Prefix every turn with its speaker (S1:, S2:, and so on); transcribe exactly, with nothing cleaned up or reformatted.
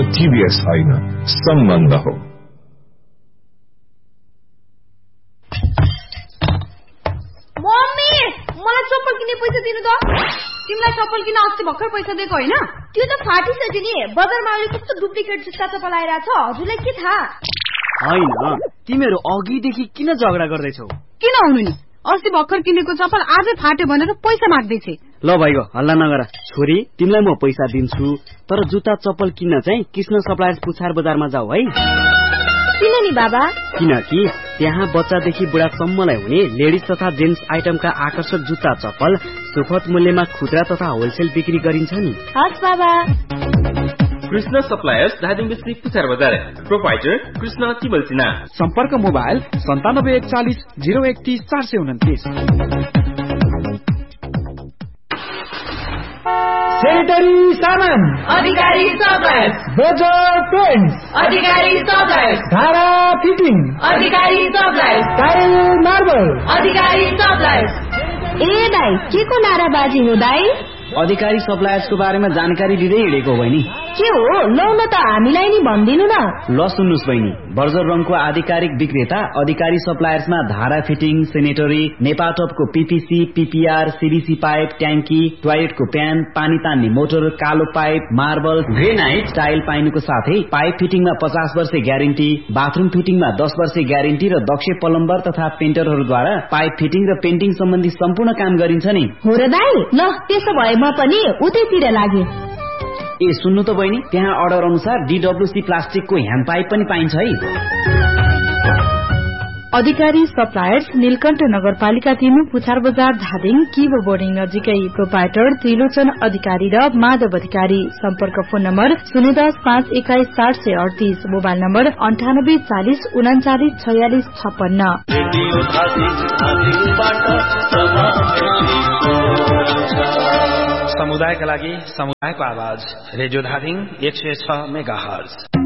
S1: टीभीएस होइन, सम्बन्ध हो।
S2: मम्मी, मलाई चप्पल किन्ने पैसा दिनु त। तिमीलाई चप्पल किन्न अस्ति भर्खर पैसा दिएको होइन?
S3: त्यो त फाटिसक्यो नि। बजारमा अहिले कस्तो डुप्लिकेट जुत्ता चप्पल आइरहेछ, हजुरलाई के थाहा?
S4: होइन, तिमीहरू अघिदेखि किन झगडा गर्दैछौ?
S2: किन हुनु नि, अस्ति भर्खर किनेको चप्पल आजै फाट्यो भनेर पैसा माग्दैछे।
S4: ल भइगयो, हल्ला नगर। छोरी, तिमीलाई म पैसा दिन्छु, तर जुत्ता चप्पल किन्न चाहिँ कृष्ण सप्लायर्स पुछार बजारमा जाऊ है।
S3: किन नि बाबा?
S4: किनकि त्यहाँ बच्चादेखि बुढासम्मलाई हुने लेडिज तथा जेन्ट्स आइटमका आकर्षक जुत्ता चप्पल सुपथ मूल्यमा खुद्रा तथा होलसेल बिक्री गरिन्छ नि।
S3: हस् बाबा।
S5: कृष्ण सप्लायर्स धादिङ डिस्ट्रिक्ट पुछार बजार, प्रोपाइटर कृष्ण तिमल सिन्हा।
S6: सम्पर्क मोबाइल सन्तानब्बे एकचालिस जिरो एकतिस चार सय उन्तिस। सेनिटरी सामान
S2: अधिकारी सप्लायर्स,
S6: बजार पेन्ट्स
S2: अधिकारी सप्लायर्स,
S6: धारा फिटिङ
S2: अधिकारी सप्लायर्स,
S6: टाइल मार्बल
S2: अधिकारी सप्लायर्स।
S3: ए दाइ, के को नाराबाजी हो दाइ?
S4: अधिकारी सप्लायर्सको बारेमा जानकारी दिँदै हिँडेको हो बहिनी।
S3: के हो? लौ न त हामीलाई नि भनिदिनु न।
S4: ल सुन्नुस् बहिनी, बर्जर रङको आधिकारिक विक्रेता अधिकारी सप्लायर्समा धारा fitting, sanitary, नेपाटपको PPC, PPR, CDC pipe, ट्याङ्की, टोयलेटको प्यान, पानी तान्ने मोटर, कालो पाइप, मार्बल, ग्रेनाइट, टाइल पाइनुको साथै पाइप फिटिङमा पचास वर्ष ग्यारेन्टी, बाथरूम फिटिङमा दस वर्ष ग्यारेन्टी र दक्ष प्लम्बर तथा पेन्टरहरूद्वारा पाइप फिटिङ र पेन्टिङ सम्बन्धी सम्पूर्ण काम गरिन्छ नि।
S3: हो र दाइ? ल त्यसो भए म पनि उतैतिर लागे।
S4: ए सुन्नु त बहिनी, त्यहाँ अर्डर अनुसार डीडब्ल्यूसी प्लास्टिकको ह्यान्ड पाइप पनि पाइन्छ है।
S2: अधिकारी सप्लायर्स, नीलकण्ठ नगरपालिका तीन, पुछार बजार, धादिङ, किबो बोर्डिङ नजिकै। प्रोपाइटर त्रिलोचन अधिकारी र माधव अधिकारी। सम्पर्क फोन नम्बर शून्य दस पाँच एक्काइस सात सय अडतिस, मोबाइल नम्बर अन्ठानब्बे चालिस उनाचालिस छयालिस छप्पन्न।
S7: समुदायका लागि समुदायको आवाज, रेडियो धादिङ एक सय छ मेगा हर्ज।